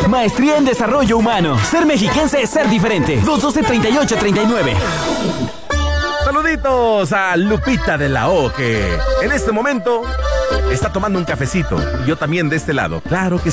Maestría en Desarrollo Humano. Ser mexiquense es ser diferente. 212-3839. Saluditos a Lupita de la O, que en este momento está tomando un cafecito. Y yo también de este lado. Claro que